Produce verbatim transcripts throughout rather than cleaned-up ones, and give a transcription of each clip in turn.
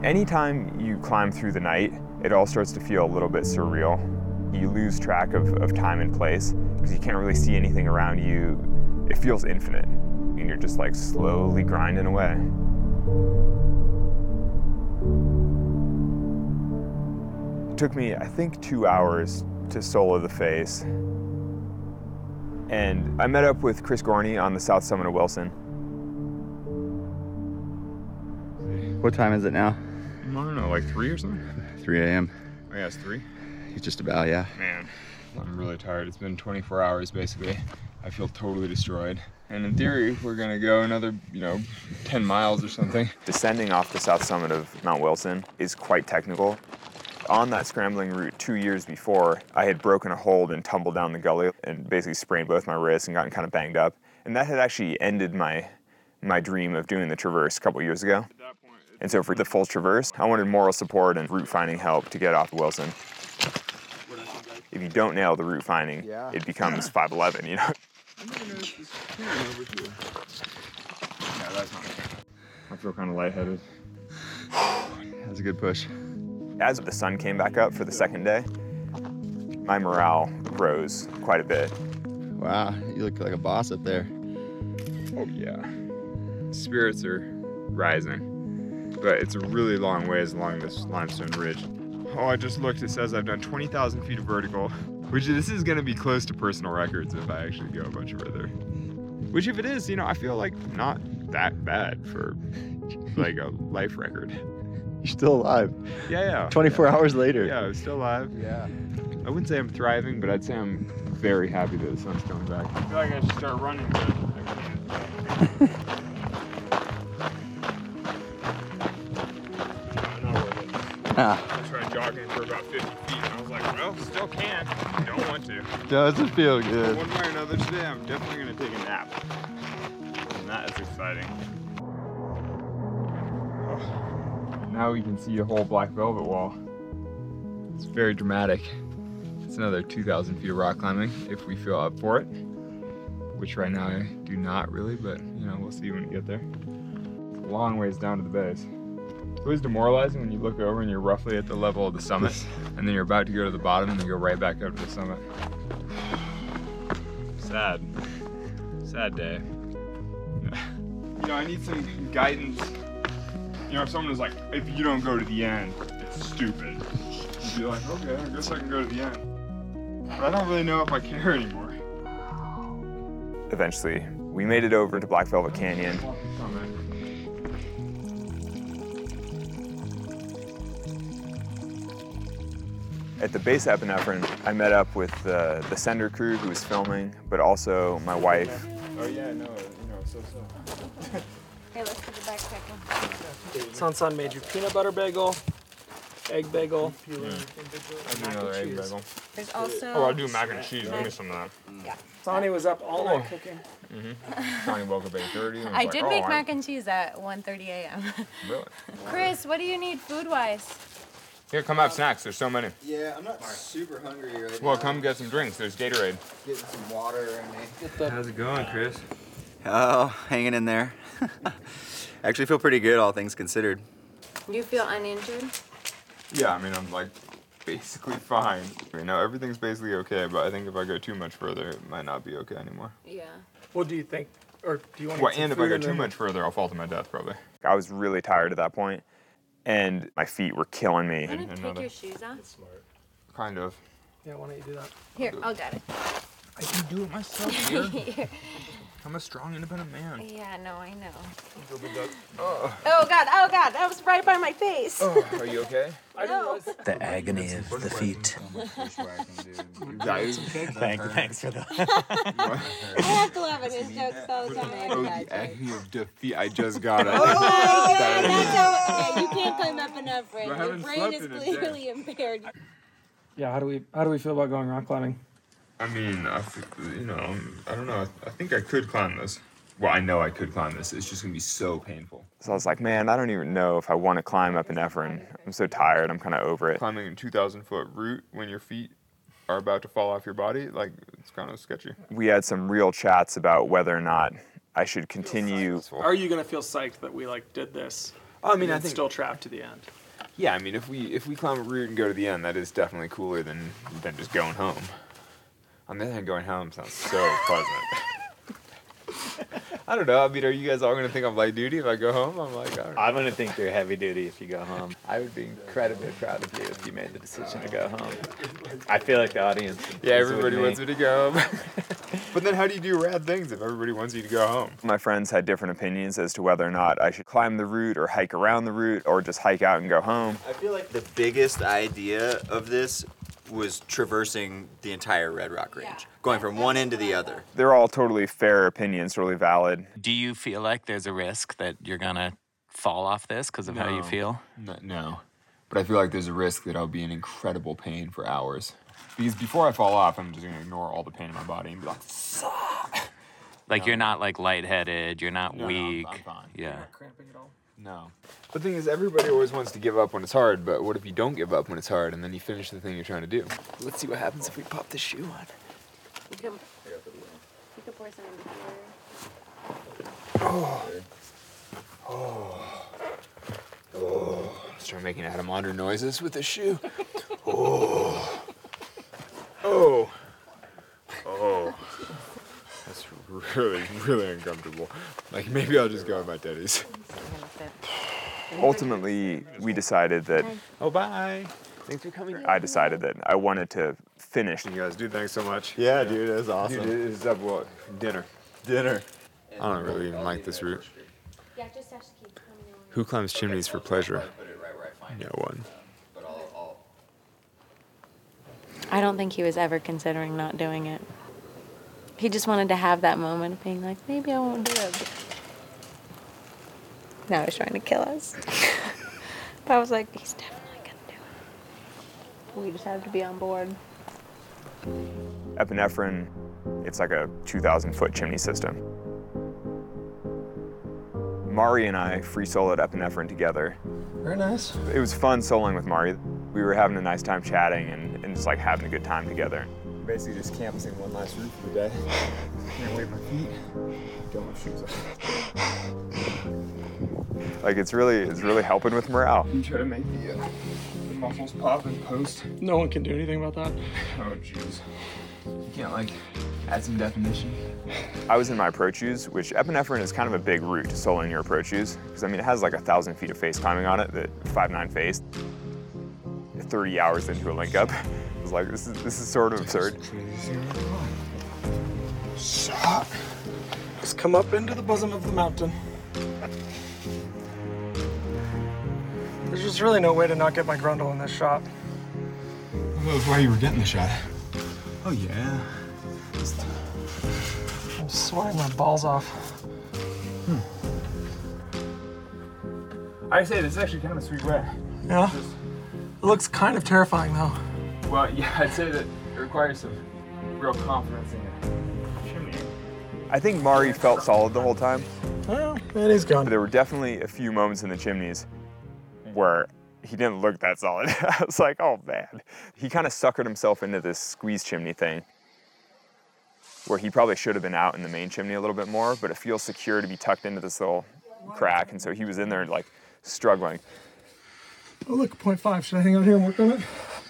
Anytime you climb through the night, it all starts to feel a little bit surreal. You lose track of, of time and place because you can't really see anything around you. It feels infinite, and you're just like slowly grinding away. It took me, I think, two hours to solo the face. And I met up with Chris Gorney on the south summit of Wilson. What time is it now? I don't know, like three or something? three A M Oh yeah, it's three? Just about, yeah. Man, I'm really tired. It's been twenty-four hours, basically. I feel totally destroyed. And in theory, we're gonna go another, you know, ten miles or something. Descending off the south summit of Mount Wilson is quite technical. On that scrambling route two years before, I had broken a hold and tumbled down the gully and basically sprained both my wrists and gotten kind of banged up. And that had actually ended my, my dream of doing the traverse a couple years ago. And so for the full traverse, I wanted moral support and route finding help to get off Wilson. If you don't nail the route finding, yeah. It becomes five eleven, you know? I'm gonna notice this can over here. Yeah, that's not okay. I feel kind of lightheaded. That's a good push. As the sun came back up for the second day, my morale rose quite a bit. Wow, you look like a boss up there. Oh yeah. Spirits are rising. But it's a really long ways along this limestone ridge. Oh, I just looked, it says I've done twenty thousand feet of vertical, which this is gonna be close to personal records if I actually go a bunch further. Which if it is, you know, I feel like not that bad for like a life record. You're still alive. Yeah, yeah. twenty-four yeah. hours later. Yeah, I'm still alive. Yeah. I wouldn't say I'm thriving, but I'd say I'm very happy that the sun's coming back. I feel like I should start running, but I can't. Ah. I tried jogging for about fifty feet, and I was like, well, still can. Don't want to. Doesn't feel good. One way or another today, I'm definitely going to take a nap. And that is exciting. Oh. Now we can see a whole black velvet wall. It's very dramatic. It's another two thousand feet of rock climbing if we feel up for it. Which right now I do not really, but you know, we'll see when we get there. It's a long ways down to the base. It's always demoralizing when you look over and you're roughly at the level of the summit, and then you're about to go to the bottom and then go right back up to the summit. Sad. Sad day. You know, I need some guidance. You know, if someone was like, if you don't go to the end, it's stupid. You'd be like, okay, I guess I can go to the end. But I don't really know if I care anymore. Eventually, we made it over to Black Velvet Canyon. At the base of epinephrine, I met up with uh, the Sender crew who was filming, but also my wife. Oh yeah, no, you know, so so. Hey, let's put the backpack. Son Son made you peanut butter bagel, egg bagel. Mm. I do another egg bagel. There's also. Oh, I'll do mac and cheese. Give me some of that. Yeah. Sonny was up all night cooking. Mm-hmm. Sonny woke up at eight thirty. I like, did oh, make I... mac and cheese at one thirty A M Really? Chris, what do you need food-wise? Here, come have snacks. There's so many. Yeah, I'm not super hungry right well, now. Well, come get some drinks. There's Gatorade. Getting some water in me. How's it going, Chris? Oh, hanging in there. Actually feel pretty good, all things considered. You feel uninjured? Yeah, I mean, I'm like basically fine. You know, everything's basically okay, but I think if I go too much further, it might not be okay anymore. Yeah. What do you think? Or do you want to Well, get some and if food I go and too then- much further, I'll fall to my death probably. I was really tired at that point, and my feet were killing me. Want to take Another... your shoes off? That's smart. Kind of. Yeah, why don't you do that? Here, I'll get it. I can do it myself, dear. I'm a strong, independent man. Yeah, no, I know. Oh. Oh, God, oh, God, that was right by my face. Oh, are you okay? No. The agony of the feet. Guys, Thank, thanks for that. I have to laugh at his jokes all the time. Oh, the agony of defeat. I just got it. Oh, my God, that's how, okay, you can't climb up enough, Ray. I Your haven't brain slept is in a day. clearly impaired. Yeah, how do we how do we feel about going rock climbing? I mean, I, you know, I don't know. I think I could climb this. Well, I know I could climb this. It's just gonna be so painful. So I was like, man, I don't even know if I want to climb up epinephrine. I'm so tired. I'm kind of over it. Climbing a two thousand foot route when your feet are about to fall off your body, like, it's kind of sketchy. We had some real chats about whether or not I should continue. Are you gonna feel psyched that we like did this? I mean, I It's think still trapped to the end. yeah. I mean, if we if we climb a route and go to the end, that is definitely cooler than than just going home. On the other hand, going home sounds so pleasant. I don't know. I mean, are you guys all gonna think I'm light duty if I go home? I'm like, I don't know. I'm gonna think you're heavy duty if you go home. I would be incredibly proud of you if you made the decision to go home. I feel like the audience. Yeah, is with everybody me. wants me to go home. But then how do you do rad things if everybody wants you to go home? My friends had different opinions as to whether or not I should climb the route or hike around the route or just hike out and go home. I feel like the biggest idea of this was traversing the entire Red Rock Range, Yeah. going from one end to the other. They're all totally fair opinions, totally valid. Do you feel like there's a risk that you're gonna fall off this because of how you No. feel? No, no, but I feel like there's a risk that I'll be in incredible pain for hours. Because before I fall off, I'm just gonna ignore all the pain in my body and be like, Like No. you're not like lightheaded, you're not No, no, I'm- weak. I'm fine. Yeah. Cramping at all? no. The thing is, everybody always wants to give up when it's hard, but what if you don't give up when it's hard and then you finish the thing you're trying to do? Let's see what happens if we pop this shoe on. You can, you can pour some in Let's try making Adam Onder noises with this shoe. Oh. Oh. Oh. That's really, really uncomfortable. Like, maybe I'll just go with my teddies. Ultimately, we decided that. Oh, bye. Thanks for coming. I decided that I wanted to finish. You guys, dude, thanks so much. Yeah, dude, that's awesome. Dude, this is up what? Dinner. Dinner. I don't really even like this route. Yeah, just ask to keep coming on. Who climbs chimneys for pleasure? No one. I don't think he was ever considering not doing it. He just wanted to have that moment of being like, maybe I won't do it. Now he's trying to kill us. But I was like, he's definitely gonna do it. We just have to be on board. Epinephrine, it's like a two thousand foot chimney system. Mari and I free soloed Epinephrine together. Very nice. It was fun soloing with Mari. We were having a nice time chatting and, and just like having a good time together. Basically just canvassing one last route for the day. Can't wait my feet. Got my shoes off. Like it's really, it's really helping with morale. You try to make the, uh, the muscles pop in post. No one can do anything about that. Oh jeez. You can't like add some definition. I was in my approach shoes, which epinephrine is kind of a big route to soloing your approach shoes. Because I mean, it has like a thousand feet of face climbing on it, that five nine face. thirty hours into a link up. It was like, this is this is sort of absurd. Stop. Just come up into the bosom of the mountain. There's just really no way to not get my grundle in this shot. That was why you were getting the shot. Oh yeah. I'm sweating my balls off. Hmm. I say this is actually kind of a sweet way. Yeah? It looks kind of terrifying though. Well, yeah, I'd say that it requires some real confidence in your chimney. I think Mari felt solid the whole time. Well, and he's gone. There were definitely a few moments in the chimneys where he didn't look that solid. I was like, oh man. He kind of suckered himself into this squeeze chimney thing where he probably should have been out in the main chimney a little bit more, but it feels secure to be tucked into this little crack, and so he was in there like struggling. Oh look, point five. Should I hang out here and work on it?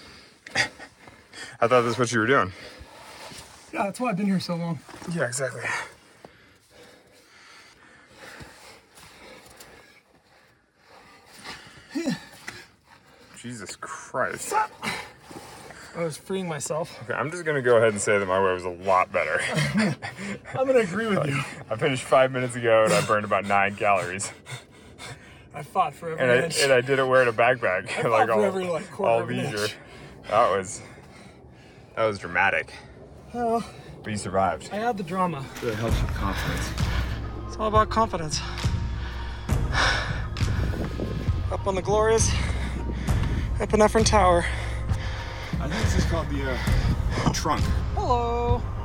I thought that's what you were doing. Yeah, that's why I've been here so long. Yeah, exactly. Jesus Christ. I was freeing myself. Okay, I'm just gonna go ahead and say that my way was a lot better. I'm gonna agree with you. I finished five minutes ago and I burned about nine calories. I fought for every And I, inch. and I did it wearing a backpack, fought like for all, every, like, quarter all of an leisure. inch. That was, that was dramatic. Well, But you survived. I had the drama. It really helps with confidence. It's all about confidence. Up on the glorious Epinephrine Tower. I think this is called the uh, trunk. Hello.